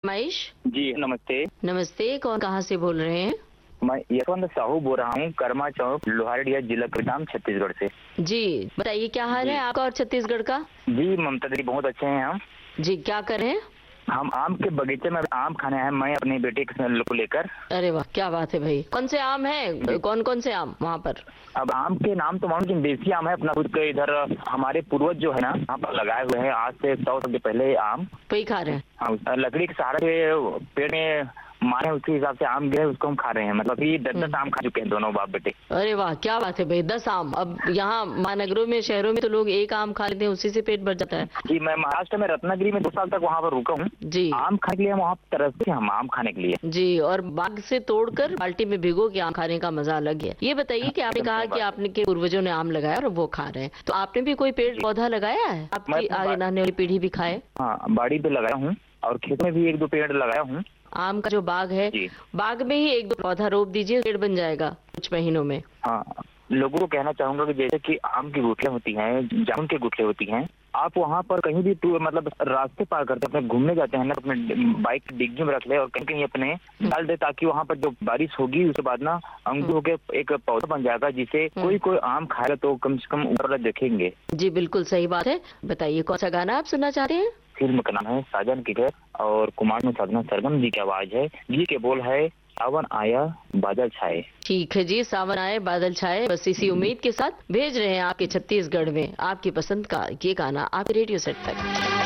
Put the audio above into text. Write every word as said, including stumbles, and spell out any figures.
महेश जी नमस्ते। नमस्ते, कौन कहाँ से बोल रहे हैं? मैं यशवंत साहू बोल रहा हूँ, कर्मा चौक, लोहारडिया, जिला परिणाम, छत्तीसगढ़ से। जी बताइए, क्या हाल है आपका और छत्तीसगढ़ का? जी ममता दीदी बहुत अच्छे हैं हम। जी क्या कर रहे हैं? हम आम के बगीचे में आम खाने हैं, मैं अपने बेटे को लेकर। अरे वाह, क्या बात है भाई। कौन से आम है, कौन कौन से आम वहाँ पर? अब आम के नाम तो मालूम, लेकिन देसी आम है अपना खुद के। इधर हमारे पूर्वज जो है ना, यहाँ पर लगाए हुए हैं आज से सौ साल के पहले आम। वही खा रहे हैं? हाँ, लकड़ी के सहारे से पेड़ में मारे, उसके हिसाब से आम गिरे, उसको हम खा रहे हैं। मतलब ये दस दस आम खा चुके हैं दोनों बाप बेटे। अरे वाह, क्या बात है भाई, दस आम। अब यहाँ महानगरों में, शहरों में तो लोग एक आम खा लेते हैं, उसी से पेट भर जाता है। जी मैं महाराष्ट्र में रत्नागिरी में दो साल तक वहाँ पर रुका हूँ। जी आम खाने के लिए वहाँ तरसते हैं हम, आम खाने के लिए। जी, और बाग से तोड़कर बाल्टी में भिगो के आम खाने का मजा अलग है। ये बताइए कि आपने कहा कि आपने के पूर्वजों ने आम लगाया और वो खा रहे हैं, तो आपने भी कोई पेड़ पौधा लगाया है आपकी आगे आने वाली पीढ़ी भी खाए? हाँ, बाड़ी पे लगाया हूँ और खेत में भी एक दो पेड़ लगाया हूँ। आम का जो बाग है, बाग में ही एक दो पौधा रोप दीजिए, पेड़ बन जाएगा कुछ महीनों में। हाँ, लोगों को कहना चाहूंगा कि जैसे कि आम की गुठलियां होती हैं, जामुन की गुठलियां होती हैं, आप वहाँ पर कहीं भी टूर मतलब रास्ते पार करते अपने घूमने जाते हैं ना, अपने बाइक डिग्गी में रख ले और कहीं कहीं अपने डाल दे, ताकि वहाँ पर जो बारिश होगी उसके बाद ना अंकुर के एक पौधा बन जाएगा, जिसे कोई कोई आम खाएगा तो कम से कम ऊपर देखेंगे। जी बिल्कुल सही बात है। बताइए कौन सा गाना आप सुनना चाहते हैं? फिल्म का नाम है साजन की घर और कुमार में साधना सरगम जी की आवाज है। जी के बोल है सावन आया बादल छाए। ठीक है जी, सावन आए बादल छाए, बस इसी उम्मीद के साथ भेज रहे हैं आपके छत्तीसगढ़ में आपकी पसंद का ये गाना आपके रेडियो सेट तक।